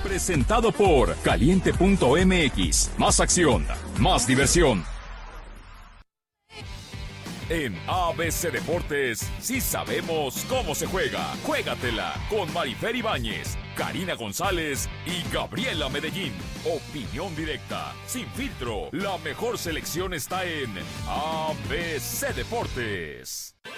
Presentado por Caliente.mx. Más acción, más diversión. En ABC Deportes, sí sabemos cómo se juega. Juégatela con Marifer Ibáñez, Karina González y Gabriela Medellín. Opinión directa, sin filtro. La mejor selección está en ABC Deportes.